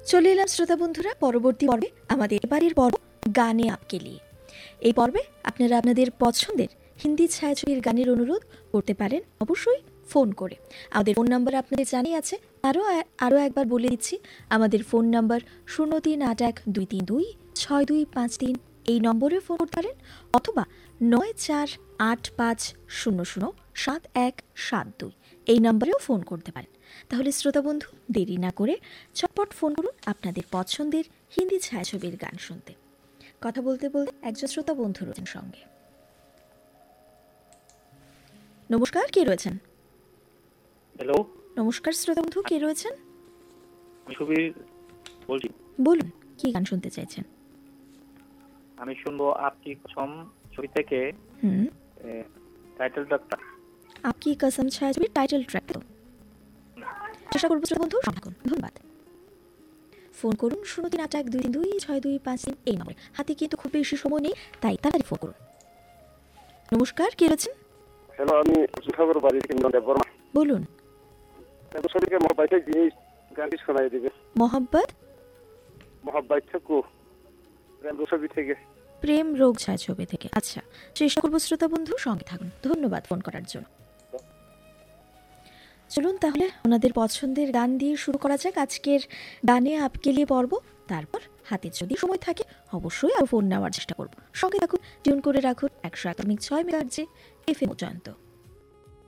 চলে এলাম শ্রোতা বন্ধুরা পরবর্তী পর্বে। আমাদের এবারের পর্ব গানে আপকে লিয়ে। এই পর্বে আপনারা আপনাদের পছন্দের হিন্দি ছায়াছবির গানের অনুরোধ করতে পারেন, অবশ্যই ফোন করে। আমাদের ফোন নাম্বার আপনাদের জানিয়ে আছে, আরও একবার বলে দিচ্ছি। আমাদের ফোন নাম্বার 0381-232-6253, এই নম্বরে ফোন করতে পারেন, অথবা 9485007172, এই নম্বরেও ফোন করতে পারেন। তাহলে শ্রোতা বন্ধু, দেরি না করে চটপট ফোন করুন আপনাদের পছন্দের হিন্দি ছায়াছবির গান শুনতে। কথা বলতে বলতে একজন শ্রোতা বন্ধু রয়েছেন সঙ্গে। নমস্কার, কে রয়েছেন? হ্যালো, নমস্কার শ্রোতা বন্ধু, কে রয়েছেন? আমি সুবীর বলছি। বলুন, কি গান শুনতে চাইছেন? আমি শুনবো আপকি কসম ছবি থেকে টাইটেল ট্র্যাকটা। আপকি কসম ছায়াছবির টাইটেল ট্র্যাক তো চেষ্টা করবো শ্রোতা বন্ধু, থাকুন। ধন্যবাদ। ফোন করুন 0381-232-6253, এই নম্বরে। হাতে কিন্তু খুব বেশি সময় নেই, তাই তাড়াতাড়ি ফোন করুন। নমস্কার, কে রয়েছেন? হ্যালো, আমি সুসাগর বাড়ি থেকে বর্মা। বলুন। ছবিকে মহব্বত জিনিস গানটি শোনাই দিবে। মহব্বত থাকু ছবি থেকে, প্রেম রোগ ছায়াছবি থেকে। আচ্ছা, চেষ্টা করবো শ্রোতা বন্ধু, সঙ্গে থাকুন। ধন্যবাদ ফোন করার জন্য। চলুন তাহলে ওনাদের পছন্দের গান দিয়ে শুরু করা যাক আজকের গানে আপকে লিয়ে পর্ব। তারপর হাতে যদি সময় থাকে অবশ্যই আর ফোন নেওয়ার চেষ্টা করব। সঙ্গে থাকুন, টিউন করে রাখুন 101.6 মেগাহার্টজে FM জয়ন্ত।